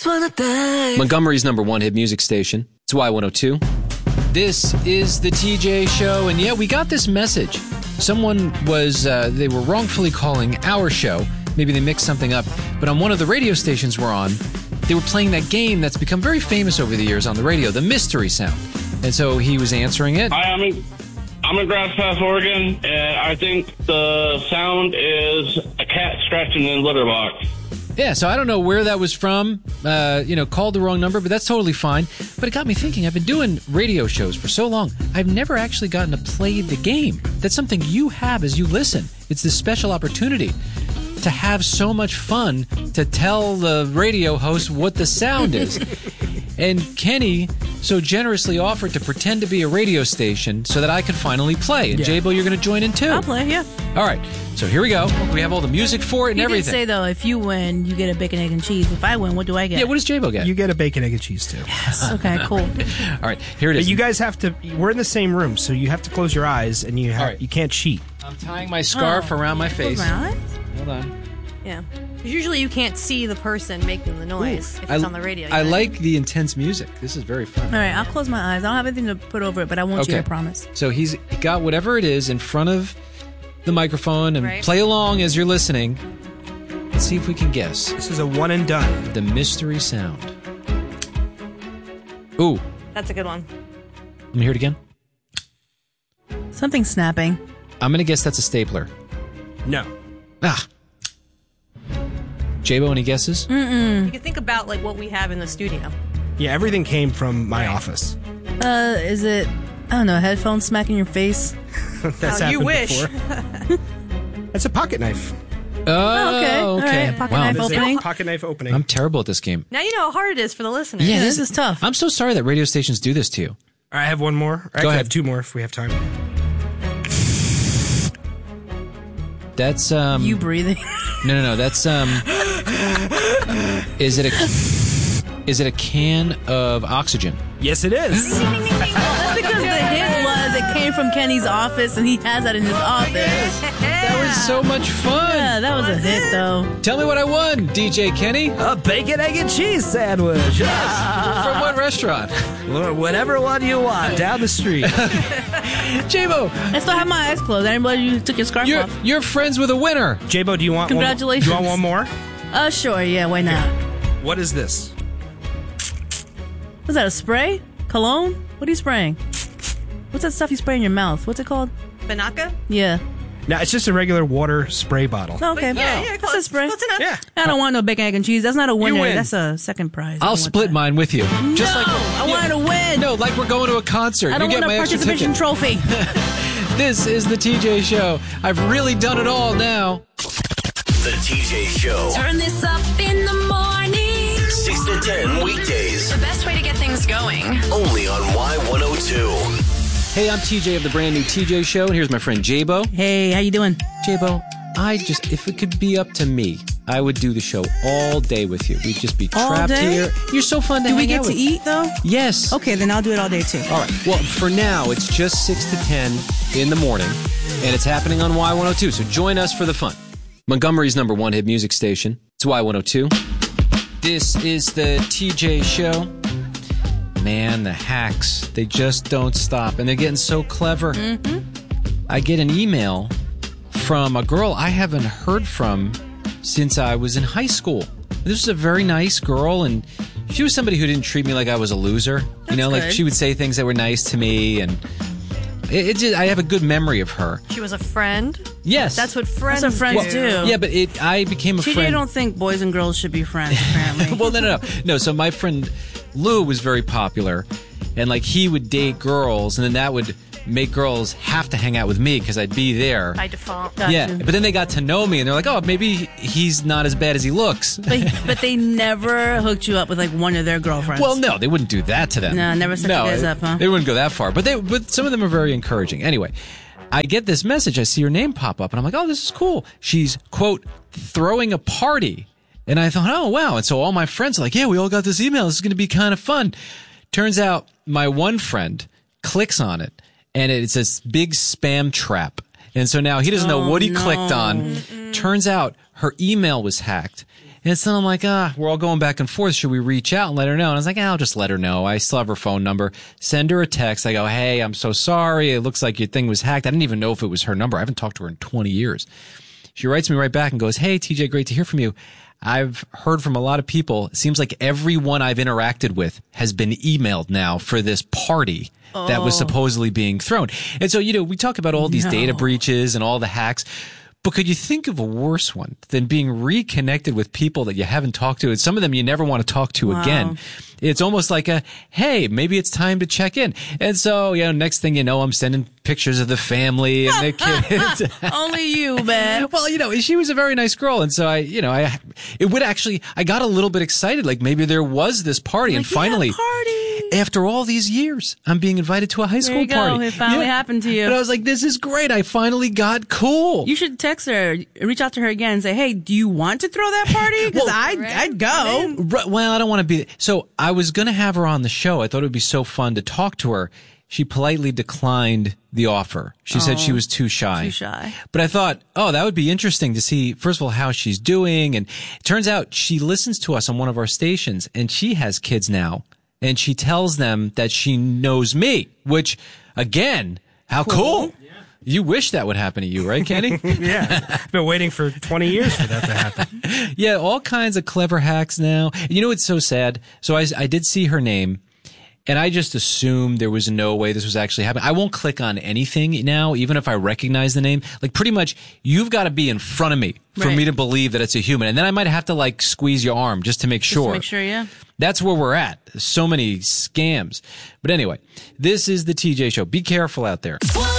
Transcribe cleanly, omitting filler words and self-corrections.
Montgomery's #1 hit music station. It's Y102. This is the TJ Show, and yeah, we got this message. Someone was, they were wrongfully calling our show. Maybe they mixed something up. But on one of the radio stations we're on, they were playing that game that's become very famous over the years on the radio, the Mystery Sound. And so he was answering it. Hi, I'm in Grass Pass, Oregon, and I think the sound is a cat scratching in a litter box. Yeah, so I don't know where that was from, called the wrong number, but that's totally fine. But it got me thinking, I've been doing radio shows for so long, I've never actually gotten to play the game. That's something you have as you listen. It's this special opportunity to have so much fun to tell the radio host what the sound is. And Kenny so generously offered to pretend to be a radio station so that I could finally play. And J-Bo, you're going to join in too. I'll play, yeah. All right, so here we go. We have all the music for it and everything. He did say, though, if you win, you get a bacon, egg, and cheese. If I win, what do I get? Yeah, what does J-Bo get? You get a bacon, egg, and cheese, too. Yes. Okay, cool. All right, here it is. But you guys have to... We're in the same room, so you have to close your eyes, and you can't cheat. I'm tying my scarf around my face. Close my eyes? Hold on. Yeah. Because usually you can't see the person making the noise if it's on the radio. I like the intense music. This is very fun. All right, I'll close my eyes. I don't have anything to put over it, but I want you to promise. So he's got whatever it is in front of the microphone, and play along as you're listening. Let's see if we can guess. This is a one and done. The Mystery Sound. Ooh. That's a good one. Let me hear it again. Something snapping. I'm going to guess that's a stapler. No. J-Bo, any guesses? You can think about like what we have in the studio. Yeah, everything came from my office. Is it, I don't know, headphones smacking your face? That's happened you wish. before. That's a pocket knife. Oh, okay. All right. Pocket knife opening. Pocket knife opening. I'm terrible at this game. Now you know how hard it is for the listeners. Yeah, this is tough. I'm so sorry that radio stations do this to you. I have one more. Go ahead. I have two more if we have time. That's you breathing. No. That's Is it a can of oxygen? Yes, it is. That's because the hint was it came from Kenny's office, and he has that in his office. That was so much fun. Yeah, that was a hit, though. Tell me what I won, DJ Kenny. A bacon, egg, and cheese sandwich. From what restaurant? Whatever one you want, down the street. J-Bo. I still have my eyes closed. Anybody you took your scarf off? You're friends with a winner. J-Bo, do you want Congratulations. one? Do you want one more? Sure, yeah, why not? What is this? Was that a spray? Cologne? What are you spraying? What's that stuff you spray in your mouth? What's it called? Banaka? Yeah. No, it's just a regular water spray bottle. Oh, okay. Yeah, that's a spray. Close enough. Yeah. I don't want no bacon, egg, and cheese. That's not a winner. win. That's a second prize. I'll split mine with you. Just like I wanted to win. No, like we're going to a concert. I don't you get want a my extra participation ticket. trophy. This is the TJ Show. I've really done it all now. The TJ Show. Turn this up in the morning. 6 to 10 weekdays. The best way to get things going. Only on Y102. Hey, I'm TJ of the brand new TJ Show, and here's my friend J-Bo. Hey, how you doing? J-Bo, if it could be up to me, I would do the show all day with you. We'd just be All trapped day? here. You're so fun to Do we hang get out to with. eat, though? Yes. Okay, then I'll do it all day, too. All right. Well, for now, it's just 6 to 10 in the morning, and it's happening on Y102, so join us for the fun. Montgomery's #1 hit music station. It's Y102. This is the TJ Show. Man, the hacks, they just don't stop, and they're getting so clever. Mm-hmm. I get an email from a girl I haven't heard from since I was in high school. This was a very nice girl, and she was somebody who didn't treat me like I was a loser. That's like good. she would say things that were nice to me, and I have a good memory of her. She was a friend. Yes. That's what friends That's what friends do. Yeah, but I became a TJ friend. don't think boys and girls should be friends, apparently. Well, no. So my friend Lou was very popular, and like he would date girls, and then that would make girls have to hang out with me because I'd be there. By default. Gotcha. Yeah, but then they got to know me, and they're like, "Oh, maybe he's not as bad as he looks." But they never hooked you up with like one of their girlfriends. Well, no, they wouldn't do that to them. No, never set you guys up, huh? They wouldn't go that far. But some of them are very encouraging. Anyway, I get this message. I see her name pop up, and I'm like, "Oh, this is cool." She's quote throwing a party, and I thought, "Oh, wow!" And so all my friends are like, "Yeah, we all got this email. This is going to be kind of fun." Turns out my one friend clicks on it, and it's this big spam trap. And so now he doesn't know what he clicked on. Turns out her email was hacked. And so I'm like, we're all going back and forth. Should we reach out and let her know? And I was like, I'll just let her know. I still have her phone number. Send her a text. I go, hey, I'm so sorry. It looks like your thing was hacked. I didn't even know if it was her number. I haven't talked to her in 20 years. She writes me right back and goes, hey, TJ, great to hear from you. I've heard from a lot of people. It seems like everyone I've interacted with has been emailed now for this party that was supposedly being thrown. And so, we talk about all these data breaches and all the hacks. But could you think of a worse one than being reconnected with people that you haven't talked to? And some of them you never want to talk to again. It's almost like hey, maybe it's time to check in. And so, next thing you know, I'm sending pictures of the family and the kids. Only you, man. Well, she was a very nice girl. And so I got a little bit excited. Like maybe there was this party and finally, after all these years, I'm being invited to a high school party. It finally happened to you. And I was like, this is great. I finally got cool. You should text her, reach out to her again and say, hey, do you want to throw that party? Because I'd go. Well, I don't want to be. So I was going to have her on the show. I thought it would be so fun to talk to her. She politely declined the offer. She said she was too shy. But I thought, that would be interesting to see, first of all, how she's doing. And it turns out she listens to us on one of our stations, and she has kids now. And she tells them that she knows me, which, again, how cool. Yeah. You wish that would happen to you, right, Kenny? Yeah. I've been waiting for 20 years for that to happen. Yeah, all kinds of clever hacks now. It's so sad. So I did see her name, and I just assumed there was no way this was actually happening. I won't click on anything now, even if I recognize the name. Like, pretty much, you've got to be in front of me for me to believe that it's a human. And then I might have to, squeeze your arm just to make sure. Yeah. That's where we're at. So many scams. But anyway, this is the TJ Show. Be careful out there.